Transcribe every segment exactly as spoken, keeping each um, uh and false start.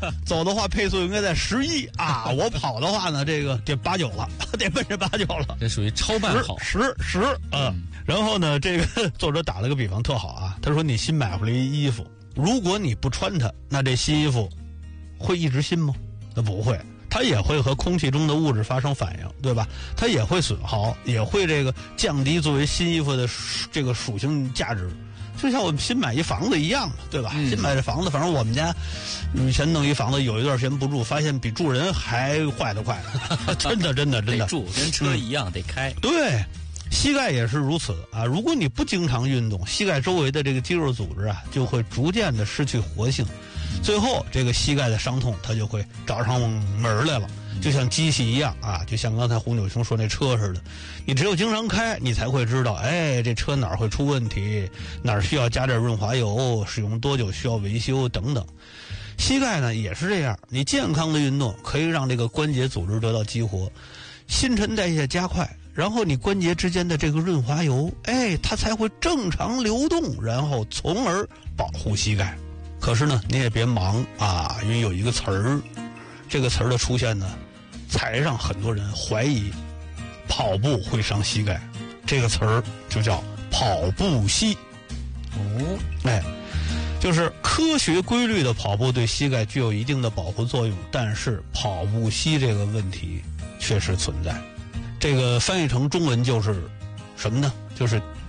走的话配速应该在十一啊，我跑的话呢，这个得八九了，得奔着八九了， 这属于超慢跑， 十十嗯。然后呢，这个作者打了个比方特好啊，他说你新买回来一衣服，如果你不穿它，那这新衣服会一直新吗？那不会。它也会和空气中的物质发生反应，对吧？它也会损耗，也会这个降低作为新衣服的这个属性价值，就像我们新买一房子一样嘛，对吧？嗯、新买这房子，反正我们家以前弄一房子，有一段时间不住，发现比住人还坏得快，真的，真的，真的。 得住，跟车一样、嗯、得开。 对，膝盖也是如此啊。如果你不经常运动，膝盖周围的这个肌肉组织啊，就会逐渐的失去活性。最后这个膝盖的伤痛它就会找上门来了，就像机器一样啊，就像刚才胡九兄说那车似的，你只有经常开你才会知道，哎，这车哪儿会出问题，哪儿需要加点润滑油，使用多久需要维修等等。膝盖呢也是这样，你健康的运动可以让这个关节组织得到激活，新陈代谢加快，然后你关节之间的这个润滑油，哎，它才会正常流动，然后从而保护膝盖。可是呢，你也别忙啊，因为有一个词儿，这个词儿的出现呢，才让很多人怀疑跑步会伤膝盖。这个词儿就叫跑步膝。哦，哎，就是科学规律的跑步对膝盖具有一定的保护作用，但是跑步膝这个问题确实存在。这个翻译成中文就是什么呢？就是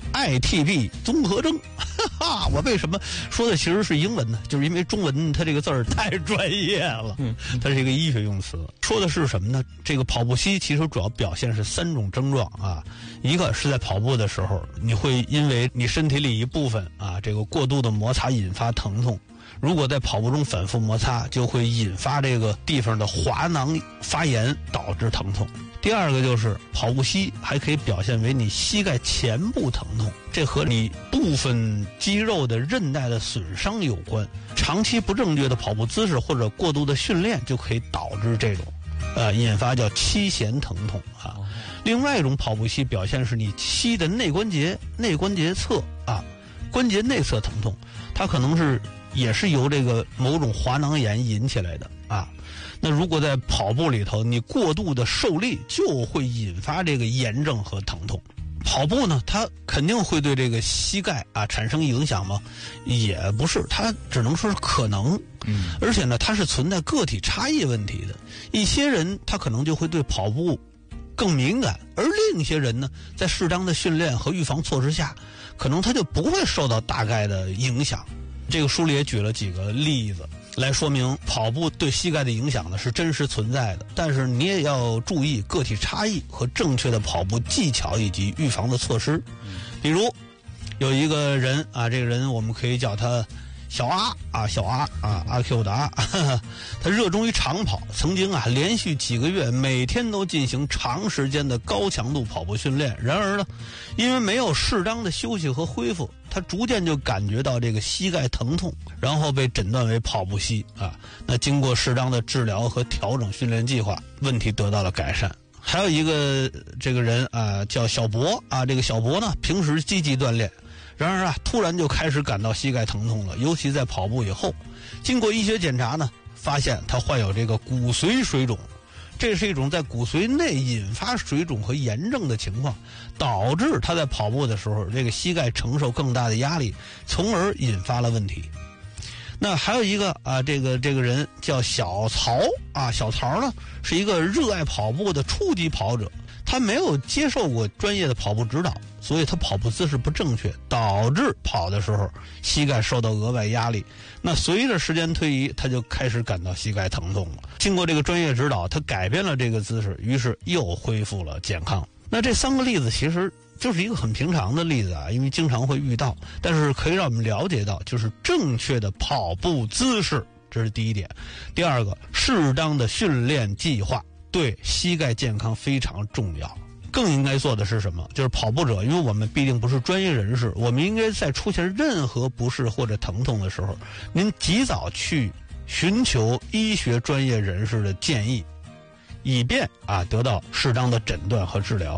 I T B 综合征。哈，我为什么说的其实是英文呢？就是因为中文它这个字儿太专业了，嗯，它是一个医学用词。说的是什么呢？这个跑步膝其实主要表现是三种症状啊，一个是在跑步的时候，你会因为你身体里一部分啊这个过度的摩擦引发疼痛。如果在跑步中反复摩擦，就会引发这个地方的滑囊发炎，导致疼痛。第二个就是跑步膝还可以表现为你膝盖前部疼痛，这和你部分肌肉的韧带的损伤有关。长期不正确的跑步姿势或者过度的训练就可以导致这种呃引发叫膝前疼痛啊。另外一种跑步膝表现是你膝的内关节内关节侧啊关节内侧疼痛，它可能是也是由这个某种滑囊炎引起来的啊。那如果在跑步里头你过度的受力，就会引发这个炎症和疼痛。跑步呢，它肯定会对这个膝盖啊产生影响吗？也不是，它只能说是可能。嗯，而且呢，它是存在个体差异问题的。一些人他可能就会对跑步更敏感，而另一些人呢，在适当的训练和预防措施下，可能他就不会受到大概的影响。这个书里也举了几个例子来说明跑步对膝盖的影响呢是真实存在的，但是你也要注意个体差异和正确的跑步技巧以及预防的措施。比如有一个人啊，这个人我们可以叫他小阿啊，小阿啊，阿 Q 的阿，他热衷于长跑，曾经啊连续几个月每天都进行长时间的高强度跑步训练。然而呢，因为没有适当的休息和恢复，他逐渐就感觉到这个膝盖疼痛，然后被诊断为跑步膝啊。那经过适当的治疗和调整训练计划，问题得到了改善。还有一个这个人啊，叫小博啊，这个小博呢平时积极锻炼。然而啊，突然就开始感到膝盖疼痛了，尤其在跑步以后。经过医学检查呢，发现他患有这个骨髓水肿，这是一种在骨髓内引发水肿和炎症的情况，导致他在跑步的时候，这个膝盖承受更大的压力，从而引发了问题。那还有一个啊，这个这个人叫小曹啊，小曹呢是一个热爱跑步的初级跑者，他没有接受过专业的跑步指导，所以他跑步姿势不正确，导致跑的时候膝盖受到额外压力。那随着时间推移，他就开始感到膝盖疼痛了。经过这个专业指导，他改变了这个姿势，于是又恢复了健康。那这三个例子其实就是一个很平常的例子啊，因为经常会遇到，但是可以让我们了解到，就是正确的跑步姿势，这是第一点。第二个，适当的训练计划对膝盖健康非常重要。更应该做的是什么？就是跑步者，因为我们毕竟不是专业人士，我们应该在出现任何不适或者疼痛的时候，您及早去寻求医学专业人士的建议，以便啊得到适当的诊断和治疗。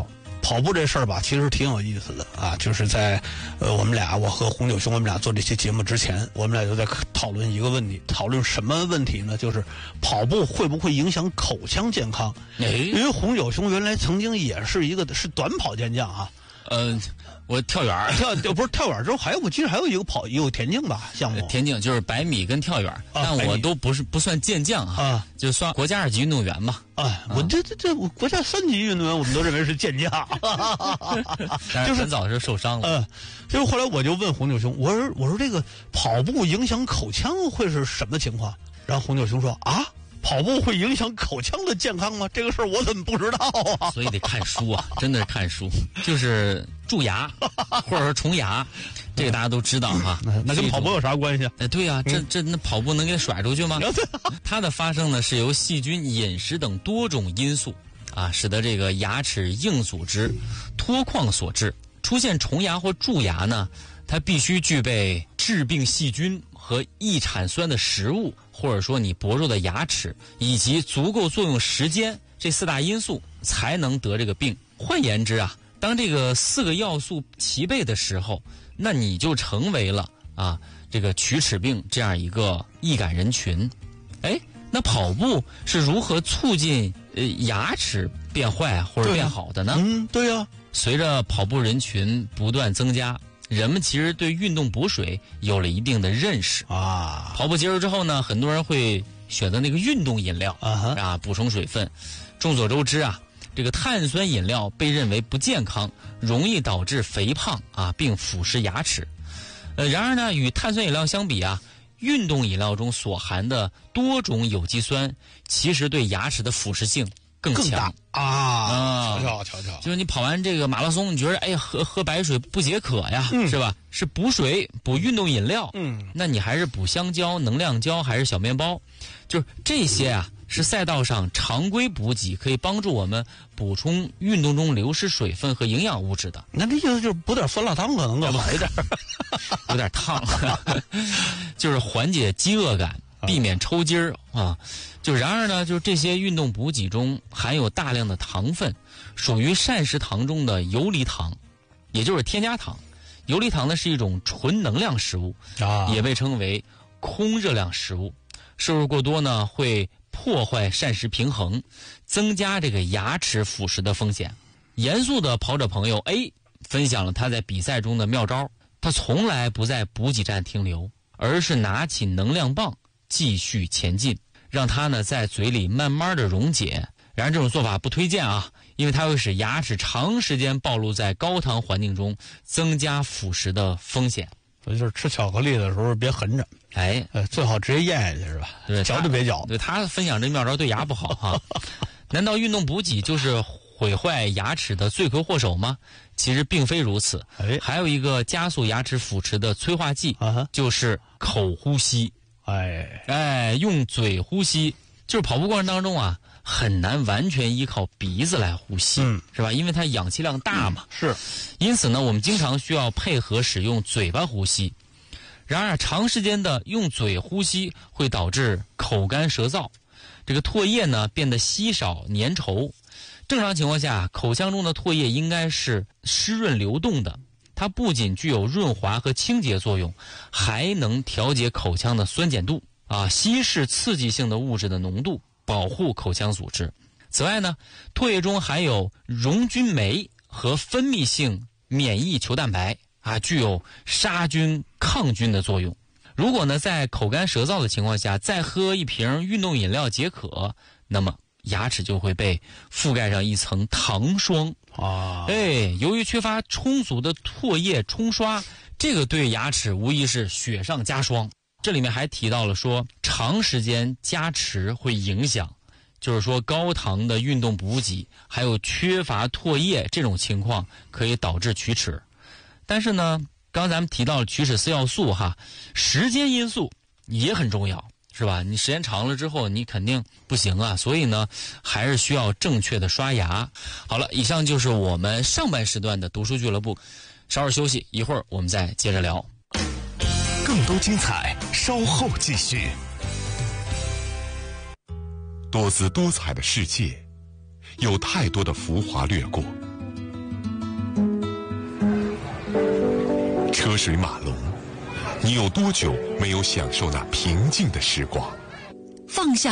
跑步这事儿吧，其实挺有意思的啊。就是在呃，我们俩，我和洪九兄，我们俩做这期节目之前，我们俩就在讨论一个问题，讨论什么问题呢？就是跑步会不会影响口腔健康？ 哎， 因为洪九兄原来曾经也是一个是短跑健将啊。 呃，我跳远跳不是跳远之后，还有我记得还有一个跑，也有田径吧项目。 田径就是百米跟跳远，啊、但我都不是不算健将啊，啊就算国家二级运动员嘛。 啊，我这这这国家三级运动员，我们都认为是健将， 就是很早就受伤了。 嗯，所以后来我就问洪九兄，我说我说这个跑步影响口腔会是什么情况？然后洪九兄说啊。跑步会影响口腔的健康吗？这个事儿我怎么不知道啊？ 所以得看书啊，真的是看书。就是蛀牙或者说虫牙，这个大家都知道哈。 那跟跑步有啥关系啊？ 哎，对呀、啊，这这那跑步能给它甩出去吗？它的发生呢是由细菌、饮食等多种因素啊，使得这个牙齿硬组织脱矿所致。出现虫牙或蛀牙呢，它必须具备致病细菌和易产酸的食物，或者说你薄弱的牙齿以及足够作用时间这四大因素才能得这个病。换言之啊，当这个四个要素齐备的时候，那你就成为了啊这个龋齿病这样一个易感人群。哎，那跑步是如何促进呃牙齿变坏或者变好的呢？ 嗯，对呀、啊。 随着跑步人群不断增加，人们其实对运动补水有了一定的认识啊。 跑步结束之后呢，很多人会选择那个运动饮料啊, 啊补充水分。众所周知啊，这个碳酸饮料被认为不健康，容易导致肥胖啊，并腐蚀牙齿。呃，然而呢，与碳酸饮料相比啊，运动饮料中所含的多种有机酸，其实对牙齿的腐蚀性更强更大啊！ 啊， 瞧瞧瞧瞧， 就是你跑完这个马拉松，你觉得哎呀，喝喝白水不解渴呀，嗯、是吧？是补水补运动饮料， 嗯， 那你还是补香蕉、能量胶还是小面包？就是这些啊，是赛道上常规补给，可以帮助我们补充运动中流失水分和营养物质的。 那这意思就是补点酸辣汤可能更好一点， 有点烫，就是缓解饥饿感。避免抽筋儿啊，就然而呢，就是这些运动补给中含有大量的糖分，属于膳食糖中的游离糖，也就是添加糖。游离糖呢是一种纯能量食物啊， 也被称为空热量食物。摄入过多呢，会破坏膳食平衡，增加这个牙齿腐蚀的风险。严肃的跑者朋友 A 分享了他在比赛中的妙招，他从来不在补给站停留，而是拿起能量棒继续前进，让它呢在嘴里慢慢的溶解。然而这种做法不推荐啊，因为它会使牙齿长时间暴露在高糖环境中，增加腐蚀的风险。 所以就是吃巧克力的时候别横着， 哎， 呃，最好直接咽下去是吧？ 对， 嚼就别嚼。 对，他分享这妙招对牙不好哈、啊。难道运动补给就是毁坏牙齿的罪魁祸首吗？其实并非如此。 哎， 还有一个加速牙齿腐蚀的催化剂， 啊、 就是口呼吸。 哎哎，用嘴呼吸，就是跑步过程当中啊，很难完全依靠鼻子来呼吸， 嗯， 是吧？因为它氧气量大嘛。 嗯、是， 因此呢，我们经常需要配合使用嘴巴呼吸。然而，长时间的用嘴呼吸会导致口干舌燥，这个唾液呢变得稀少粘稠。正常情况下，口腔中的唾液应该是湿润流动的。它不仅具有润滑和清洁作用，还能调节口腔的酸碱度啊，稀释刺激性的物质的浓度，保护口腔组织。此外呢，唾液中含有溶菌酶和分泌性免疫球蛋白啊，具有杀菌抗菌的作用。如果呢在口干舌燥的情况下再喝一瓶运动饮料解渴，那么牙齿就会被覆盖上一层糖霜啊！ 哎，由于缺乏充足的唾液冲刷，这个对牙齿无疑是雪上加霜。这里面还提到了说，长时间加持会影响，就是说高糖的运动补给还有缺乏唾液这种情况可以导致龋齿。但是呢，刚才咱们提到了龋齿四要素哈，时间因素也很重要。是吧？你时间长了之后，你肯定不行啊。所以呢，还是需要正确的刷牙。好了，以上就是我们上半时段的读书俱乐部。稍事休息，一会儿我们再接着聊。 更多精彩，稍后继续。多姿多彩的世界，有太多的浮华掠过， 车水马龙，你有多久没有享受那平静的时光？ 放下